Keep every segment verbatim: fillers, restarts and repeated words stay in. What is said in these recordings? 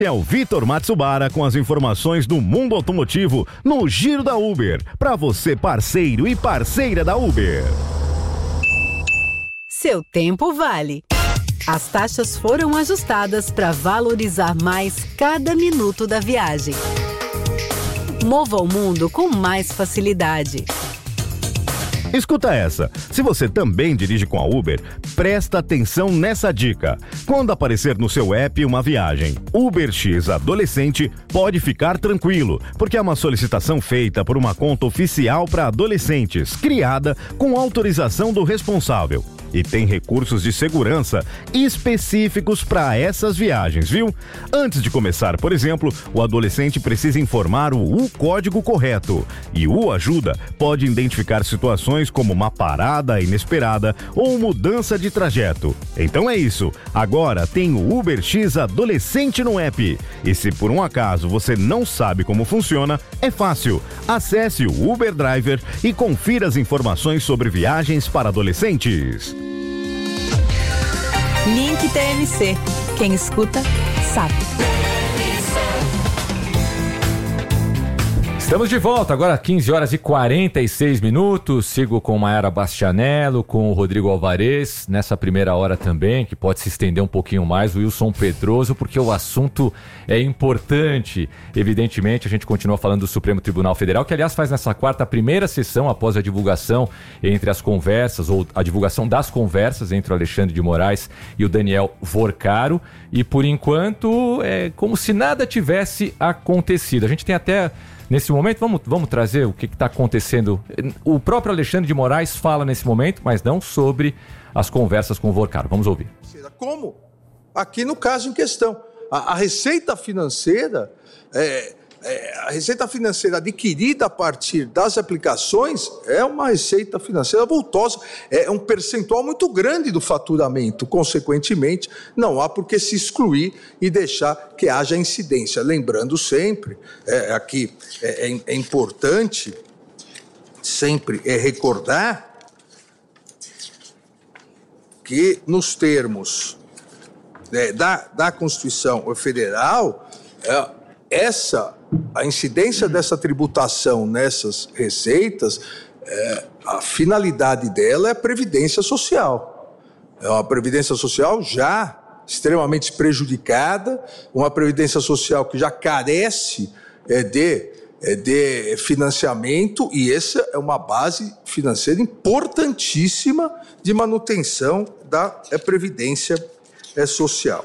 É o Vitor Matsubara com as informações do mundo automotivo no Giro da Uber. Para você, parceiro e parceira da Uber. Seu tempo vale. As taxas foram ajustadas para valorizar mais cada minuto da viagem. Mova o mundo com mais facilidade. Escuta essa, se você também dirige com a Uber, presta atenção nessa dica. Quando aparecer no seu app uma viagem UberX Adolescente, pode ficar tranquilo, porque é uma solicitação feita por uma conta oficial para adolescentes, criada com autorização do responsável. E tem recursos de segurança específicos para essas viagens, viu? Antes de começar, por exemplo, o adolescente precisa informar o U código correto. E o Ajuda pode identificar situações como uma parada inesperada ou mudança de trajeto. Então é isso. Agora tem o UberX Adolescente no app. E se por um acaso você não sabe como funciona, é fácil. Acesse o Uber Driver e confira as informações sobre viagens para adolescentes. Link T M C. Quem escuta, sabe. Estamos de volta, agora quinze horas e quarenta e seis minutos. Sigo com Mayara Bastianello, com o Rodrigo Alvarez, nessa primeira hora também, que pode se estender um pouquinho mais, o Wilson Pedroso, porque o assunto é importante. Evidentemente, a gente continua falando do Supremo Tribunal Federal, que aliás faz nessa quarta a primeira sessão após a divulgação entre as conversas, ou a divulgação das conversas entre o Alexandre de Moraes e o Daniel Vorcaro. E por enquanto, é como se nada tivesse acontecido. A gente tem até... Nesse momento, vamos, vamos trazer o que está acontecendo. O próprio Alexandre de Moraes fala nesse momento, mas não sobre as conversas com o Vorcaro. Vamos ouvir. Como? Aqui no caso em questão. A, a receita financeira, é, é, a receita financeira adquirida a partir das aplicações é uma receita financeira vultosa, é um percentual muito grande do faturamento. Consequentemente, não há por que se excluir e deixar que haja incidência. Lembrando sempre, é, aqui é, é, é importante sempre é recordar que nos termos é, da, da Constituição Federal, é, essa, a incidência dessa tributação nessas receitas, é, a finalidade dela é a previdência social. É uma previdência social já extremamente prejudicada, uma previdência social que já carece é, de, é, de financiamento, e essa é uma base financeira importantíssima de manutenção da é, previdência é, social.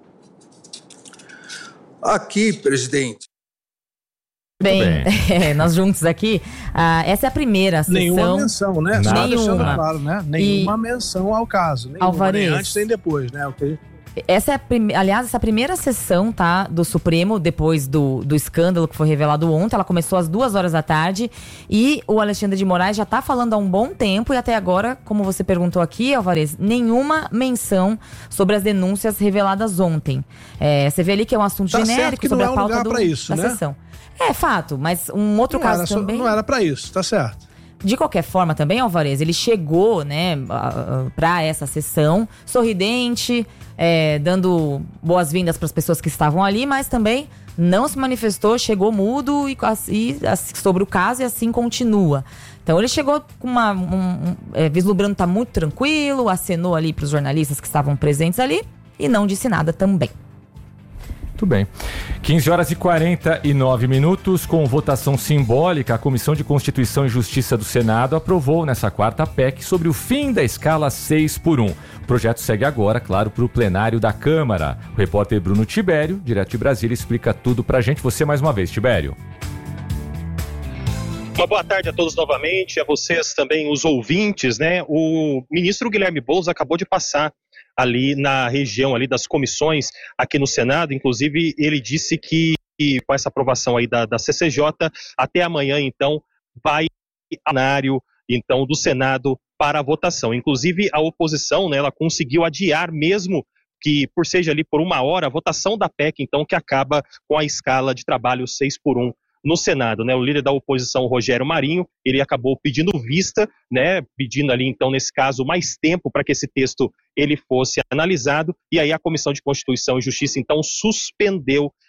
Aqui, presidente. Bem, bem. É, nós juntos aqui, ah, essa é a primeira sessão. Nenhuma menção, né? Só deixando Nenhuma. claro, né? Nenhuma E... menção ao caso. Nenhuma, Alvarez. nem antes nem depois, né? Okay. Essa é a prim... Aliás, essa primeira sessão, tá, do Supremo, depois do, do escândalo que foi revelado ontem, ela começou às duas horas da tarde e o Alexandre de Moraes já tá falando há um bom tempo e até agora, como você perguntou aqui, Alvarez, nenhuma menção sobre as denúncias reveladas ontem. É, você vê ali que é um assunto Tá genérico sobre a é um pauta do, isso, da né? sessão. É fato, mas um outro não caso era, também... Não era pra isso, tá certo. De qualquer forma também, Alvarez, ele chegou, né, para essa sessão sorridente, é, dando boas-vindas para as pessoas que estavam ali, mas também não se manifestou, chegou mudo e, e, sobre o caso e assim continua. Então ele chegou com uma, um, um, é, vislumbrando estar tá muito tranquilo, acenou ali para os jornalistas que estavam presentes ali e não disse nada também. Muito bem. quinze horas e quarenta e nove minutos, com votação simbólica, a Comissão de Constituição e Justiça do Senado aprovou nessa quarta a P E C sobre o fim da escala seis por um. O projeto segue agora, claro, para o plenário da Câmara. O repórter Bruno Tibério, direto de Brasília, explica tudo pra gente. Você mais uma vez, Tibério. Uma boa tarde a todos novamente, a vocês também, os ouvintes, né? O ministro Guilherme Boulos acabou de passar ali na região ali das comissões aqui no Senado, inclusive ele disse que com essa aprovação aí da, da C C J, até amanhã então vai ao plenário então do Senado para a votação. Inclusive a oposição, né, ela conseguiu adiar mesmo que por seja ali por uma hora a votação da P E C então que acaba com a escala de trabalho seis por um no Senado, né? O líder da oposição, Rogério Marinho, ele acabou pedindo vista, né? Pedindo ali, então, nesse caso, mais tempo para que esse texto ele fosse analisado, e aí a Comissão de Constituição e Justiça, então, suspendeu